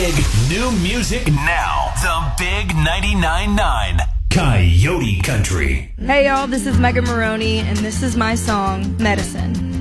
big new music now. The Big 99.9 Coyote Country. Hey y'all, this is Megan Maroney, and this is my song, Medicine.